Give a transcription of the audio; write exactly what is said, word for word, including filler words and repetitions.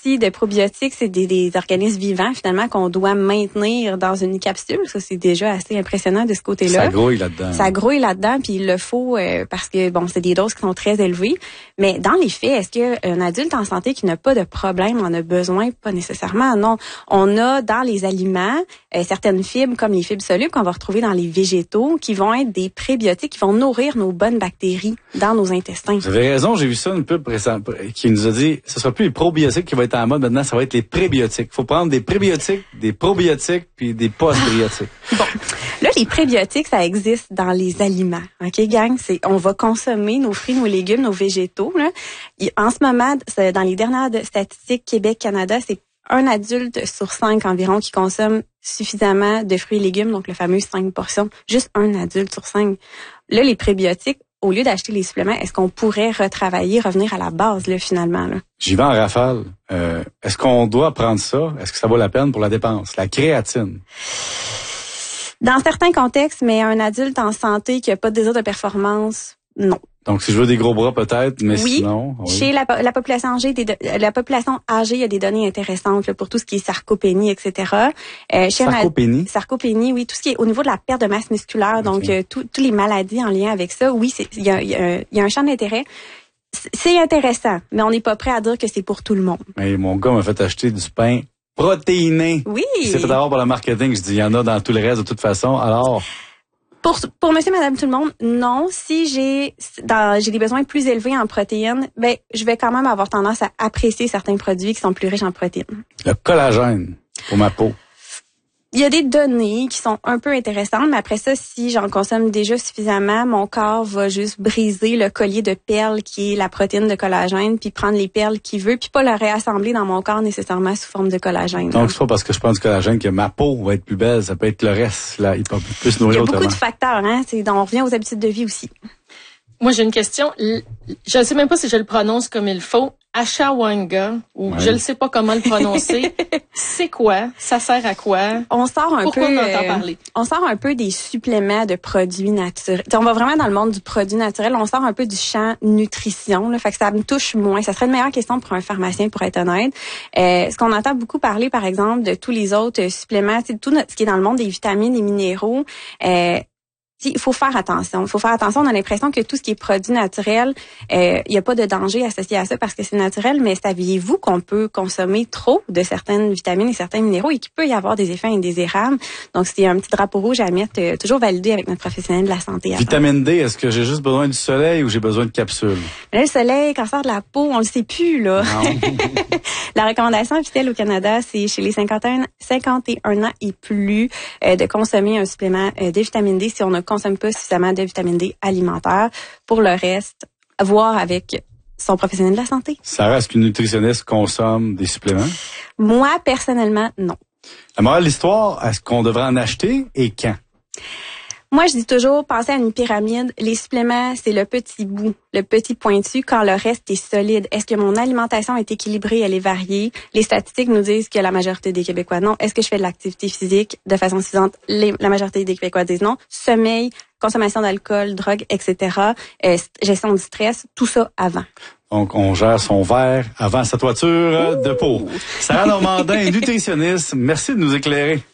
aussi de probiotiques, c'est des, des organismes vivants finalement qu'on doit maintenir dans une capsule. Ça, c'est déjà assez impressionnant de ce côté-là. Ça grouille là-dedans. Ça grouille là-dedans, puis il le faut euh, parce que bon, c'est des doses qui sont très élevées. Mais dans les faits, est-ce qu'un adulte en santé qui n'a pas de problème en a besoin? Pas nécessairement, non. On a dans les aliments euh, certaines fibres, comme les fibres solubles qu'on va retrouver dans les végétaux, qui vont être des prébiotiques, qui vont nourrir nos bonnes bactéries dans nos intestins. Vous avez raison, j'ai vu ça une pub récente qui nous a dit ce sera plus les probiotiques qui vont être en mode maintenant, ça va être les prébiotiques. Il faut prendre des prébiotiques, des probiotiques puis des postbiotiques. Bon, là les prébiotiques ça existe dans les aliments. OK gang, c'est on va consommer nos fruits, nos légumes, nos végétaux là. En ce moment, dans les dernières statistiques Québec-Canada, c'est un adulte sur cinq environ qui consomme suffisamment de fruits et légumes, donc le fameux cinq portions, juste un adulte sur cinq. Là les prébiotiques, au lieu d'acheter les suppléments, est-ce qu'on pourrait retravailler, revenir à la base, là, finalement? Là? J'y vais en rafale. Euh, est-ce qu'on doit prendre ça? Est-ce que ça vaut la peine pour la dépense? La créatine. Dans certains contextes, mais un adulte en santé qui n'a pas de désir de performance, non. Donc, si je veux des gros bras, peut-être, mais oui, sinon... Oui, chez la, la population âgée, des, la population âgée, il y a des données intéressantes là, pour tout ce qui est sarcopénie, et cetera. Euh, chez sarcopénie? Un, sarcopénie, oui, tout ce qui est au niveau de la perte de masse musculaire, okay. donc euh, toutes les maladies en lien avec ça, oui, il y a, y, a, y a un champ d'intérêt. C'est intéressant, mais on n'est pas prêt à dire que c'est pour tout le monde. Mais mon gars m'a fait acheter du pain protéiné. Oui. C'est fait d'abord pour le marketing. Je dis, il y en a dans tout le reste de toute façon. Alors... Pour, pour monsieur, madame, tout le monde, non. Si j'ai dans, j'ai des besoins plus élevés en protéines, ben, je vais quand même avoir tendance à apprécier certains produits qui sont plus riches en protéines. Le collagène pour ma peau. Il y a des données qui sont un peu intéressantes, mais après ça, si j'en consomme déjà suffisamment, mon corps va juste briser le collier de perles qui est la protéine de collagène, puis prendre les perles qu'il veut, puis pas le réassembler dans mon corps nécessairement sous forme de collagène. Donc, c'est pas parce que je prends du collagène que ma peau va être plus belle, ça peut être le reste, là, il peut plus nourrir autrement. Il y a beaucoup de facteurs, hein. C'est, on revient aux habitudes de vie aussi. Moi, j'ai une question. Je ne sais même pas si je le prononce comme il faut. Ashwagandha, ou ouais. je ne sais pas comment le prononcer. C'est quoi? Ça sert à quoi? On sort un Pourquoi peu. on entend euh, parler? On sort un peu des suppléments de produits naturels. T'sais, on va vraiment dans le monde du produit naturel. On sort un peu du champ nutrition. Là, fait que ça me touche moins. Ça serait une meilleure question pour un pharmacien, pour être honnête. Euh, ce qu'on entend beaucoup parler, par exemple, de tous les autres euh, suppléments, c'est tout notre, ce qui est dans le monde des vitamines, des minéraux. Euh, Il faut faire attention. Il faut faire attention. On a l'impression que tout ce qui est produit naturel, il euh, n'y a pas de danger associé à ça parce que c'est naturel. Mais saviez-vous qu'on peut consommer trop de certaines vitamines et certains minéraux et qu'il peut y avoir des effets indésirables? Donc, c'est un petit drapeau rouge à mettre, euh, toujours validé avec notre professionnel de la santé. Avant. Vitamine D, est-ce que j'ai juste besoin du soleil ou j'ai besoin de capsules? Là, le soleil, cancer de la peau, on le sait plus, là. Non. La recommandation officielle au Canada, c'est chez les cinquante et un ans et plus euh, de consommer un supplément euh, de vitamine D si on ne consomme pas suffisamment de vitamine D alimentaire. Pour le reste, voir avec son professionnel de la santé. Sarah, est-ce qu'une nutritionniste consomme des suppléments? Moi, personnellement, non. La morale de l'histoire, est-ce qu'on devrait en acheter et quand? Moi, je dis toujours, pensez à une pyramide. Les suppléments, c'est le petit bout, le petit pointu, quand le reste est solide. Est-ce que mon alimentation est équilibrée, elle est variée? Les statistiques nous disent que la majorité des Québécois, non. Est-ce que je fais de l'activité physique de façon suffisante? Les, la majorité des Québécois disent non. Sommeil, consommation d'alcool, drogue, et cetera. Euh, gestion du stress, tout ça avant. Donc, on gère son verre avant sa toiture Ouh. de peau. Sarah Normandin, nutritionniste, merci de nous éclairer.